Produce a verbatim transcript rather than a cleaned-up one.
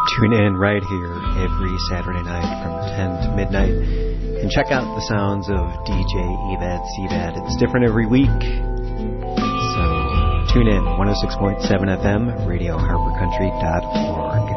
Tune in right here every Saturday night from ten to midnight and check out the sounds of D J Evad Sevad. It's different every week. So tune in, one oh six point seven F M, radio harbor country dot org.